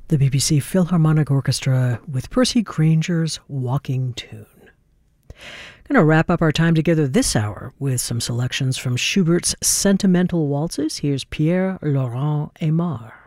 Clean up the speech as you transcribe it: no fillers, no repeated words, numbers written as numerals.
the BBC Philharmonic Orchestra with Percy Granger's Walking Tune. Going to wrap up our time together this hour with some selections from Schubert's Sentimental Waltzes. Here's Pierre Laurent Aimard.